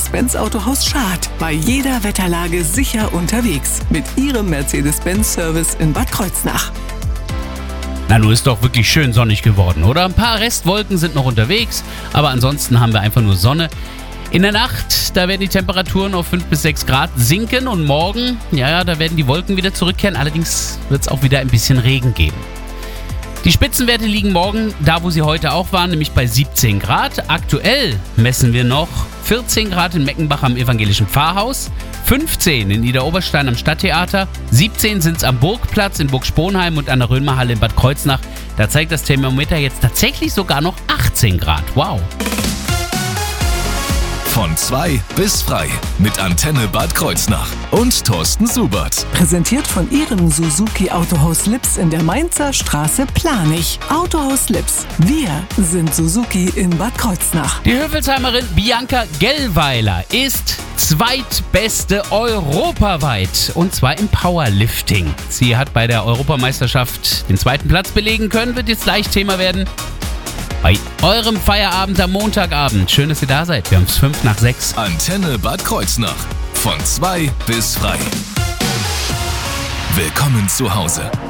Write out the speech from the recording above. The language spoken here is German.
Mercedes-Benz Autohaus Schad. Bei jeder Wetterlage sicher unterwegs. Mit Ihrem Mercedes-Benz-Service in Bad Kreuznach. Na, nun ist doch wirklich schön sonnig geworden, oder? Ein paar Restwolken sind noch unterwegs, aber ansonsten haben wir einfach nur Sonne. In der Nacht, da werden die Temperaturen auf 5 bis 6 Grad sinken und morgen, da werden die Wolken wieder zurückkehren. Allerdings wird es auch wieder ein bisschen Regen geben. Die Spitzenwerte liegen morgen da, wo sie heute auch waren, nämlich bei 17 Grad. Aktuell messen wir noch 14 Grad in Meckenbach am Evangelischen Pfarrhaus, 15 in Idar-Oberstein am Stadttheater, 17 sind es am Burgplatz in Burgsponheim und an der Römerhalle in Bad Kreuznach. Da zeigt das Thermometer jetzt tatsächlich sogar noch 18 Grad. Wow! Von 2 bis frei mit Antenne Bad Kreuznach und Thorsten Subert. Präsentiert von Ihrem Suzuki Autohaus Lips in der Mainzer Straße Planich. Autohaus Lips. Wir sind Suzuki in Bad Kreuznach. Die Hövelsheimerin Bianca Gellweiler ist zweitbeste europaweit und zwar im Powerlifting. Sie hat bei der Europameisterschaft den 2. Platz belegen können, wird jetzt gleich Thema werden bei eurem Feierabend am Montagabend. Schön, dass ihr da seid. Wir haben es 5 nach 6. Antenne Bad Kreuznach. Von 2 bis frei. Willkommen zu Hause.